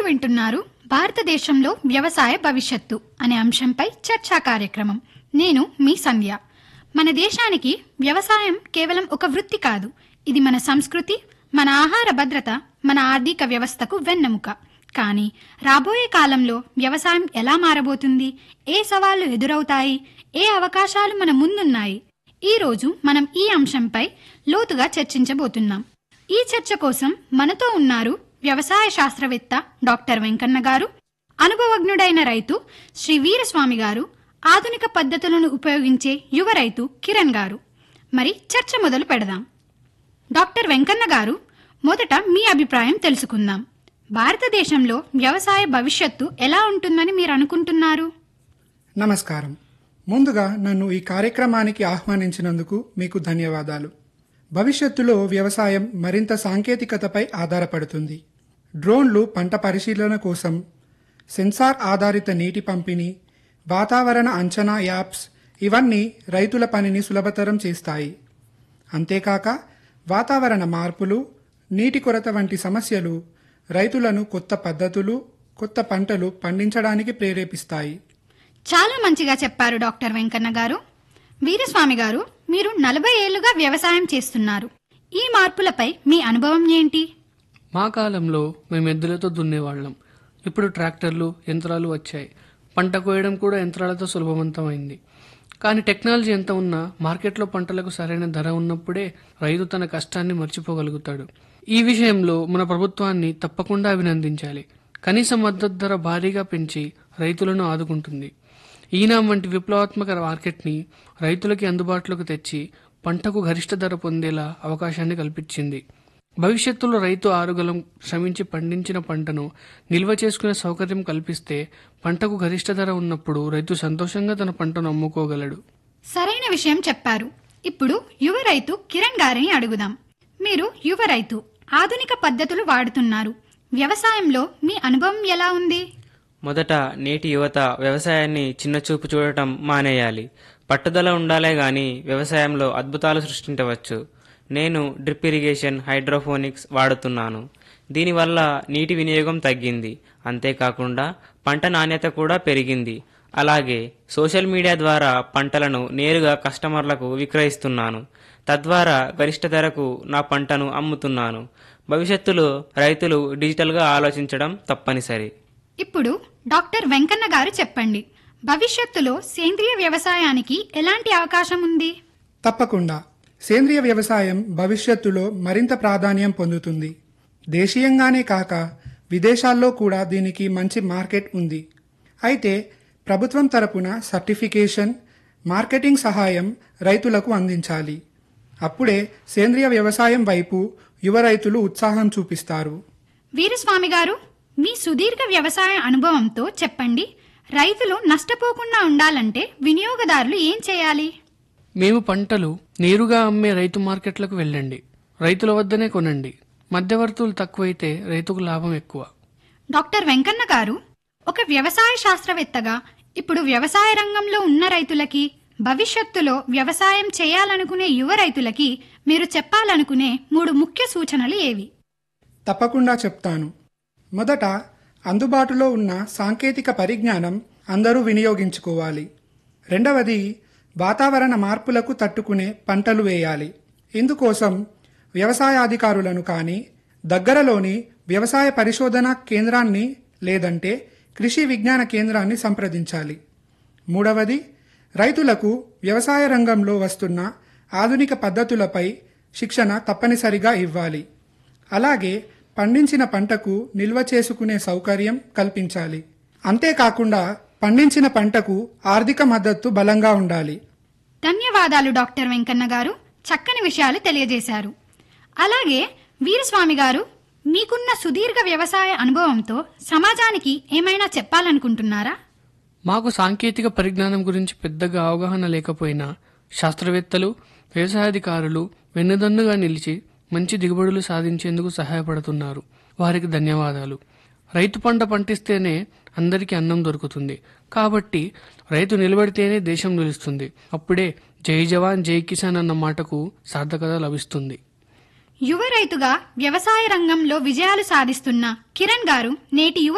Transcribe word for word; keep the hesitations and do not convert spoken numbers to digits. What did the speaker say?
వింటున్నారు భారతదేశంలో వ్యవసాయ భవిష్యత్తు అనే అంశంపై చర్చా కార్యక్రమం. నేను మీ సంధ్య. మన దేశానికి వ్యవసాయం కేవలం ఒక వృత్తి కాదు, ఇది మన సంస్కృతి, మన ఆహార భద్రత, మన ఆర్థిక వ్యవస్థకు వెన్నెముక. కానీ రాబోయే కాలంలో వ్యవసాయం ఎలా మారబోతుంది, ఏ సవాళ్లు ఎదురవుతాయి, ఏ అవకాశాలు మన ముందున్నాయి, ఈ రోజు మనం ఈ అంశంపై లోతుగా చర్చించబోతున్నాం. ఈ చర్చ కోసం మనతో ఉన్నారు వ్యవసాయ శాస్త్రవేత్త డాక్టర్ వెంకన్న గారు, అనుభవజ్ఞుడైన రైతు శ్రీ వీరస్వామి గారు, ఆధునిక పద్ధతులను ఉపయోగించే యువ రైతు కిరణ్ గారు. మరి చర్చ మొదలు పెడదాం. డాక్టర్ వెంకన్న గారు, మొదట మీ అభిప్రాయం తెలుసుకుందాం. భారతదేశంలో వ్యవసాయ భవిష్యత్తు ఎలా ఉంటుందని మీరు అనుకుంటున్నారు? నమస్కారం. ముందుగా నన్ను ఈ కార్యక్రమానికి ఆహ్వానించినందుకు మీకు ధన్యవాదాలు. భవిష్యత్తులో వ్యవసాయం మరింత సాంకేతికతపై ఆధారపడుతుంది. డ్రోన్లు పంట పరిశీలన కోసం, సెన్సార్ ఆధారిత నీటి పంపిణీ, వాతావరణ అంచనా యాప్స్ ఇవన్నీ రైతుల పనిని సులభతరం చేస్తాయి. అంతేకాక వాతావరణ మార్పులు, నీటి కొరత వంటి సమస్యలు రైతులను కొత్త పద్ధతులు, కొత్త పంటలు పండించడానికి ప్రేరేపిస్తాయి. చాలా మంచిగా చెప్పారు డాక్టర్ వెంకన్న గారు. వీరస్వామి గారు, మీరు నలభై ఏళ్లుగా వ్యవసాయం చేస్తున్నారు. ఈ మార్పులపై మీ అనుభవం ఏంటి? మా కాలంలో మేము ఎద్దులతో దున్నేవాళ్ళం. ఇప్పుడు ట్రాక్టర్లు, యంత్రాలు వచ్చాయి. పంట కోయడం కూడా యంత్రాలతో సులభవంతమైంది. కానీ టెక్నాలజీ ఎంత ఉన్నా మార్కెట్లో పంటలకు సరైన ధర ఉన్నప్పుడే రైతు తన కష్టాన్ని మర్చిపోగలుగుతాడు. ఈ విషయంలో మన ప్రభుత్వాన్ని తప్పకుండా అభినందించాలి. కనీస మద్దతు ధర భారీగా పెంచి రైతులను ఆదుకుంటుంది. ఈనాం వంటి విప్లవాత్మక మార్కెట్ని రైతులకి అందుబాటులోకి తెచ్చి పంటకు గరిష్ట ధర పొందేలా అవకాశాన్ని కల్పించింది. భవిష్యత్తులో రైతు ఆరుగలం శ్రమించి పండించిన పంటను నిల్వ చేసుకునే సౌకర్యం కల్పిస్తే పంటకు గరిష్ట ధర ఉన్నప్పుడు రైతు సంతోషంగా తన పంటను అమ్ముకోగలడు. సరైన విషయం చెప్పారు. ఇప్పుడు యువ రైతు కిరణ్ గారిని అడుగుదాం. మీరు యువ రైతు, ఆధునిక పద్ధతులు వాడుతున్నారు. వ్యవసాయంలో మీ అనుభవం ఎలా ఉంది? మొదట నేటి యువత వ్యవసాయాన్ని చిన్నచూపు చూడటం మానేయాలి. పట్టుదల ఉండాలే గాని వ్యవసాయంలో అద్భుతాలు సృష్టించవచ్చు. నేను డ్రిప్ ఇరిగేషన్, హైడ్రోఫోనిక్స్ వాడుతున్నాను. దీనివల్ల నీటి వినియోగం తగ్గింది. అంతేకాకుండా పంట నాణ్యత కూడా పెరిగింది. అలాగే సోషల్ మీడియా ద్వారా పంటలను నేరుగా కస్టమర్లకు విక్రయిస్తున్నాను. తద్వారా గరిష్ట ధరకు నా పంటను అమ్ముతున్నాను. భవిష్యత్తులో రైతులు డిజిటల్గా ఆలోచించడం తప్పనిసరి. ఇప్పుడు డాక్టర్ వెంకన్న గారు చెప్పండి, భవిష్యత్తులో సేంద్రియ వ్యవసాయానికి ఎలాంటి అవకాశం ఉంది? తప్పకుండా. సేంద్రియ వ్యవసాయం భవిష్యత్తులో మరింత ప్రాధాన్యం పొందుతుంది. దేశీయంగానే కాక విదేశాల్లో కూడా దీనికి మంచి మార్కెట్ ఉంది. అయితే ప్రభుత్వం తరపున సర్టిఫికేషన్, మార్కెటింగ్ సహాయం రైతులకు అందించాలి. అప్పుడే సేంద్రియ వ్యవసాయం వైపు యువ రైతులు ఉత్సాహం చూపిస్తారు. వీరస్వామి గారు, మీ సుదీర్ఘ వ్యవసాయ అనుభవంతో చెప్పండి, రైతులు నష్టపోకుండా ఉండాలంటే వినియోగదారులు ఏం చేయాలి? మేము పంటలు నేరుగా అమ్మే రైతు మార్కెట్లకు వెళ్ళండి. రైతుల వద్దనే కొనండి. మధ్యవర్తులు తక్కువైతే రైతుకు లాభం ఎక్కువ. డాక్టర్ వెంకన్న గారు, ఒక వ్యవసాయ శాస్త్రవేత్తగా ఇప్పుడు వ్యవసాయ రంగంలో ఉన్న రైతులకి, భవిష్యత్తులో వ్యవసాయం చేయాలనుకునే యువ రైతులకి మీరు చెప్పాలనుకునే మూడు ముఖ్య సూచనలు ఏవి? తప్పకుండా చెప్తాను. మొదట, అందుబాటులో ఉన్న సాంకేతిక పరిజ్ఞానం అందరూ వినియోగించుకోవాలి. రెండవది, వాతావరణ మార్పులకు తట్టుకునే పంటలు వేయాలి. ఇందుకోసం వ్యవసాయాధికారులను కానీ, దగ్గరలోని వ్యవసాయ పరిశోధనా కేంద్రాన్ని లేదంటే కృషి విజ్ఞాన కేంద్రాన్ని సంప్రదించాలి. మూడవది, రైతులకు వ్యవసాయ రంగంలో వస్తున్న ఆధునిక పద్ధతులపై శిక్షణ తప్పనిసరిగా ఇవ్వాలి. అలాగే పండించిన పంటకు నిల్వ చేసుకునే సౌకర్యం కల్పించాలి. అంతేకాకుండా పండించిన పంటకు ఆర్థిక మద్దతు బలంగా ఉండాలి. ధన్యవాదాలు డాక్టర్ వెంకన్న గారు, చక్కని విషయాలు తెలియజేశారు. అలాగే వీరస్వామి గారు, మీకున్న సుదీర్ఘ వ్యవసాయ అనుభవంతో సమాజానికి ఏమైనా చెప్పాలనుకుంటున్నారా? మాకు సాంకేతిక పరిజ్ఞానం గురించి పెద్దగా అవగాహన లేకపోయినా శాస్త్రవేత్తలు, వ్యవసాయాధికారులు వెన్నుదన్నుగా నిలిచి మంచి దిగుబడులు సాధించేందుకు సహాయపడుతున్నారు. వారికి ధన్యవాదాలు. రైతు పంట పండిస్తేనే అందరికీ అన్నం దొరుకుతుంది. కాబట్టి రైతు నిలబడితేనే దేశం నిలుస్తుంది. అప్పుడే జై జవాన్ జై కిసాన్ అన్న మాటకు సార్థకత లభిస్తుంది. యువ రైతుగా వ్యవసాయ రంగంలో విజయాలు సాధిస్తున్న కిరణ్ గారు నేటి యువ